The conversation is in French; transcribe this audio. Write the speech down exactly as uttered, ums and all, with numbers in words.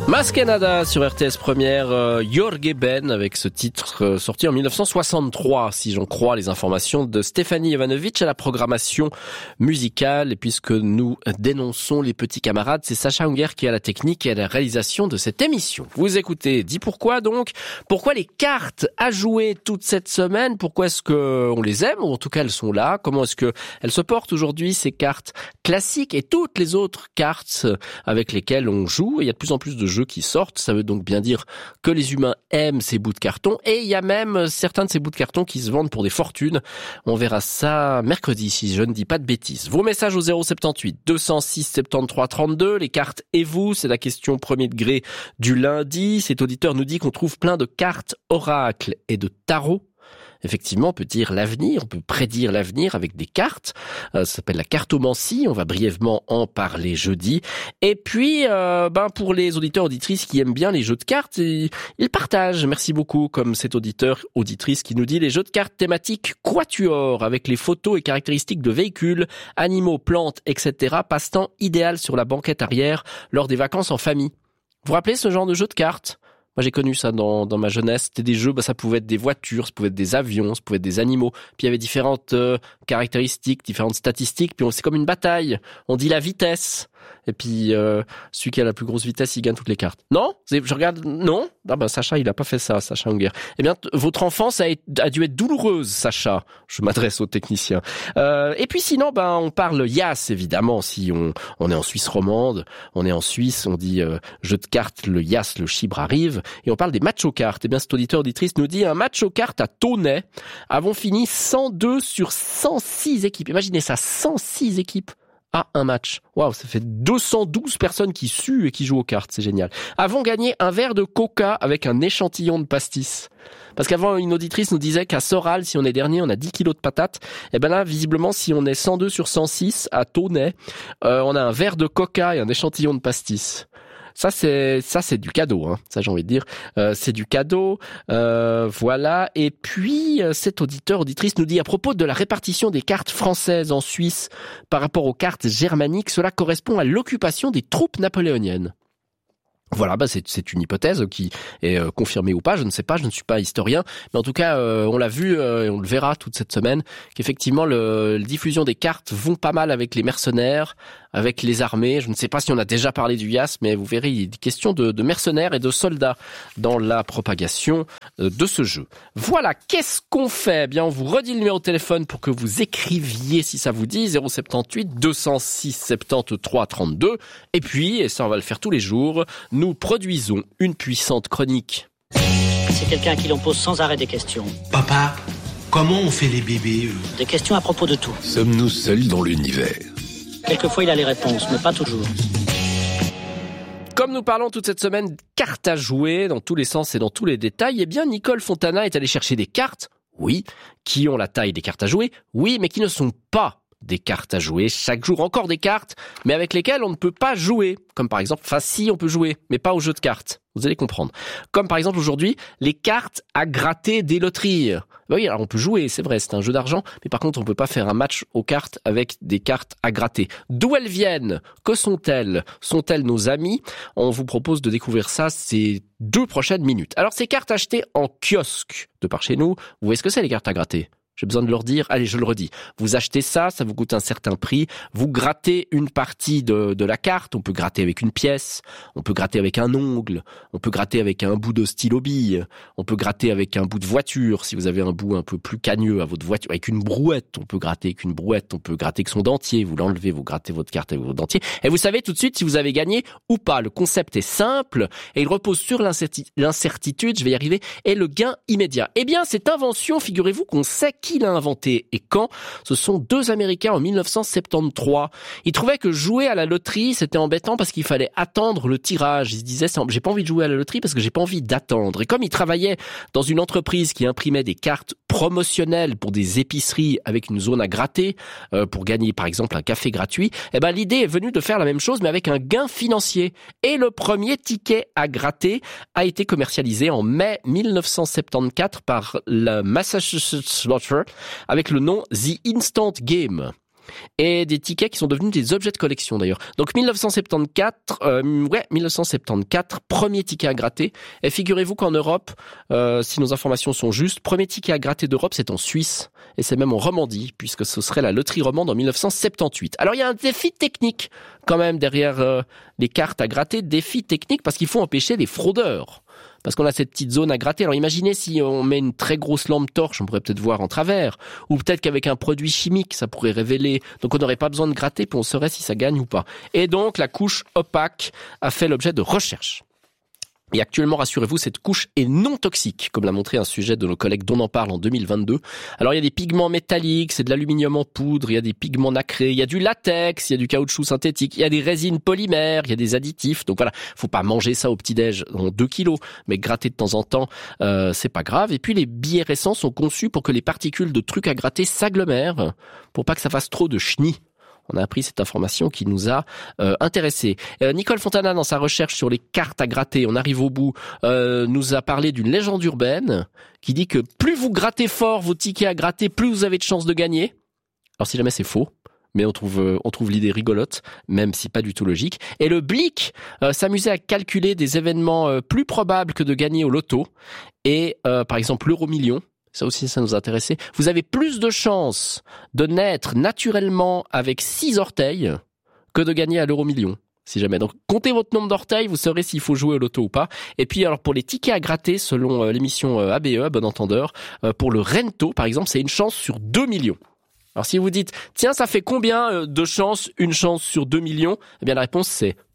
Maskenada sur R T S Première, euh, Jorge Ben avec ce titre euh, sorti en dix-neuf cent soixante-trois, si j'en crois les informations de Stéphanie Jovanovic à la programmation musicale. Et puisque nous dénonçons les petits camarades, c'est Sacha Hunger qui a la technique et à la réalisation de cette émission. Vous écoutez Dis pourquoi donc. Pourquoi les cartes à jouer toute cette semaine? Pourquoi est-ce que on les aime, ou en tout cas elles sont là? Comment est-ce que elles se portent aujourd'hui, ces cartes classiques et toutes les autres cartes avec lesquelles on joue? Il y a de plus en plus de jeux qui sortent, ça veut donc bien dire que les humains aiment ces bouts de carton, et il y a même certains de ces bouts de carton qui se vendent pour des fortunes. On verra ça mercredi si je ne dis pas de bêtises. Vos messages au zéro soixante-dix-huit deux cent six soixante-treize trente-deux, les cartes et vous, c'est la question premier degré du lundi. Cet auditeur nous dit qu'on trouve plein de cartes oracles et de tarot. Effectivement, on peut dire l'avenir, on peut prédire l'avenir avec des cartes. Euh, ça s'appelle la cartomancie. On va brièvement en parler jeudi. Et puis, euh, ben pour les auditeurs auditrices qui aiment bien les jeux de cartes, ils, ils partagent. Merci beaucoup, comme cet auditeur auditrice qui nous dit les jeux de cartes thématiques quatuor avec les photos et caractéristiques de véhicules, animaux, plantes, et cetera. Passe-temps idéal sur la banquette arrière lors des vacances en famille. Vous vous rappelez ce genre de jeu de cartes? Moi, j'ai connu ça dans, dans ma jeunesse. C'était des jeux, bah, ça pouvait être des voitures, ça pouvait être des avions, ça pouvait être des animaux. Puis il y avait différentes euh, caractéristiques, différentes statistiques. Puis on, c'est comme une bataille. On dit la vitesse. Et puis euh, celui qui a la plus grosse vitesse, il gagne toutes les cartes. Non? Je regarde. Non? Ah ben Sacha, il a pas fait ça, Sacha Hunger. Eh bien, t- votre enfance a, a dû être douloureuse, Sacha. Je m'adresse aux techniciens. Euh, et puis sinon, ben on parle Yas, évidemment. Si on on est en Suisse romande, on est en Suisse, on dit euh, jeu de cartes, le Yas, le chibre arrive, et on parle des matchs aux cartes. Eh bien, cet auditeur auditrice nous dit un match aux cartes à Tonnet avons fini cent deux sur cent six équipes. Imaginez ça, cent six équipes. à un match. Waouh, ça fait deux cent douze personnes qui suent et qui jouent aux cartes, c'est génial. Avons gagné un verre de coca avec un échantillon de pastis. Parce qu'avant, une auditrice nous disait qu'à Soral, si on est dernier, on a dix kilos de patates. Et ben là, visiblement, si on est cent deux sur cent six à Tonnet, euh, on a un verre de coca et un échantillon de pastis. Ça c'est ça c'est du cadeau, hein. Ça j'ai envie de dire, euh, c'est du cadeau. Euh, voilà. Et puis euh, cet auditeur auditrice nous dit à propos de la répartition des cartes françaises en Suisse par rapport aux cartes germaniques, cela correspond à l'occupation des troupes napoléoniennes. Voilà, bah c'est, c'est une hypothèse qui est euh, confirmée ou pas, je ne sais pas, je ne suis pas historien, mais en tout cas, euh, on l'a vu euh, et on le verra toute cette semaine, qu'effectivement, le, la diffusion des cartes vont pas mal avec les mercenaires, avec les armées. Je ne sais pas si on a déjà parlé du Yas, mais vous verrez, il y a des questions de, de mercenaires et de soldats dans la propagation euh, de ce jeu. Voilà, qu'est-ce qu'on fait? Eh bien, on vous redit le numéro de téléphone pour que vous écriviez si ça vous dit, zéro soixante-dix-huit deux cent six soixante-treize trente-deux. Et puis, et ça on va le faire tous les jours, nous produisons une puissante chronique. C'est quelqu'un à qui l'on pose sans arrêt des questions. Papa, comment on fait les bébés, eux ? Des questions à propos de tout. Sommes-nous seuls dans l'univers ? Quelquefois, il a les réponses, mais pas toujours. Comme nous parlons toute cette semaine cartes à jouer dans tous les sens et dans tous les détails, eh bien Nicole Fontana est allée chercher des cartes, oui, qui ont la taille des cartes à jouer, oui, mais qui ne sont pas des cartes à jouer. Chaque jour encore des cartes, mais avec lesquelles on ne peut pas jouer. Comme par exemple, enfin si on peut jouer, mais pas au jeu de cartes. Vous allez comprendre. Comme par exemple aujourd'hui, les cartes à gratter des loteries. Ben oui, alors on peut jouer, c'est vrai, c'est un jeu d'argent, mais par contre on peut pas faire un match aux cartes avec des cartes à gratter. D'où elles viennent? Que sont-elles? Sont-elles nos amis? On vous propose de découvrir ça ces deux prochaines minutes. Alors ces cartes achetées en kiosque de par chez nous, vous voyez ce que c'est les cartes à gratter? J'ai besoin de leur dire, allez, je le redis. Vous achetez ça, ça vous coûte un certain prix. Vous grattez une partie de, de la carte. On peut gratter avec une pièce. On peut gratter avec un ongle. On peut gratter avec un bout de stylo bille. On peut gratter avec un bout de voiture. Si vous avez un bout un peu plus cagneux à votre voiture, avec une brouette. On peut gratter avec une brouette. On peut gratter avec son dentier. Vous l'enlevez, vous grattez votre carte avec votre dentier. Et vous savez tout de suite si vous avez gagné ou pas. Le concept est simple et il repose sur l'incerti- l'incertitude, je vais y arriver, et le gain immédiat. Eh bien, cette invention, figurez-vous qu'on sait qui l'a inventé et quand. Ce sont deux Américains en dix-neuf cent soixante-treize. Ils trouvaient que jouer à la loterie, c'était embêtant parce qu'il fallait attendre le tirage. Ils se disaient, j'ai pas envie de jouer à la loterie parce que j'ai pas envie d'attendre. Et comme ils travaillaient dans une entreprise qui imprimait des cartes promotionnelles pour des épiceries avec une zone à gratter, euh, pour gagner par exemple un café gratuit, eh ben l'idée est venue de faire la même chose mais avec un gain financier. Et le premier ticket à gratter a été commercialisé en mai dix-neuf cent soixante-quatorze par la Massachusetts Lottery avec le nom The Instant Game. et des tickets qui sont devenus des objets de collection d'ailleurs. Donc mille neuf cent soixante-quatorze, euh, ouais, mille neuf cent soixante-quatorze, premier ticket à gratter. Et figurez-vous qu'en Europe, euh, si nos informations sont justes, premier ticket à gratter d'Europe, c'est en Suisse. Et c'est même en Romandie, puisque ce serait la loterie romande en mille neuf cent soixante-dix-huit. Alors il y a un défi technique quand même derrière euh, les cartes à gratter, défi technique parce qu'il faut empêcher les fraudeurs. Parce qu'on a cette petite zone à gratter. Alors imaginez si on met une très grosse lampe torche, on pourrait peut-être voir en travers. Ou peut-être qu'avec un produit chimique, ça pourrait révéler. Donc on n'aurait pas besoin de gratter, puis on saurait si ça gagne ou pas. Et donc la couche opaque a fait l'objet de recherches. Et actuellement, rassurez-vous, cette couche est non toxique, comme l'a montré un sujet de nos collègues d'On en parle en deux mille vingt-deux. Alors il y a des pigments métalliques, c'est de l'aluminium en poudre, il y a des pigments nacrés, il y a du latex, il y a du caoutchouc synthétique, il y a des résines polymères, il y a des additifs. Donc voilà, faut pas manger ça au petit-déj en deux kilos, mais gratter de temps en temps, euh, c'est pas grave. Et puis les billets récents sont conçus pour que les particules de trucs à gratter s'agglomèrent, pour pas que ça fasse trop de chenilles. On a appris cette information qui nous a euh, intéressés. Euh, Nicole Fontana, dans sa recherche sur les cartes à gratter, on arrive au bout, euh, nous a parlé d'une légende urbaine qui dit que plus vous grattez fort vos tickets à gratter, plus vous avez de chances de gagner. Alors si jamais c'est faux, mais on trouve euh, on trouve l'idée rigolote, même si pas du tout logique. Et le Blick euh, s'amusait à calculer des événements euh, plus probables que de gagner au loto. Et euh, par exemple l'euro-million. Ça aussi, ça nous intéressait. Vous avez plus de chances de naître naturellement avec six orteils que de gagner à l'euro-million, si jamais. Donc, comptez votre nombre d'orteils, vous saurez s'il faut jouer au loto ou pas. Et puis, alors, pour les tickets à gratter, selon euh, l'émission euh, A B E, Bon Entendeur, euh, pour le Rento, par exemple, c'est une chance sur deux millions. Alors, si vous dites, tiens, ça fait combien euh, de chances, une chance sur deux millions? Eh bien, la réponse, c'est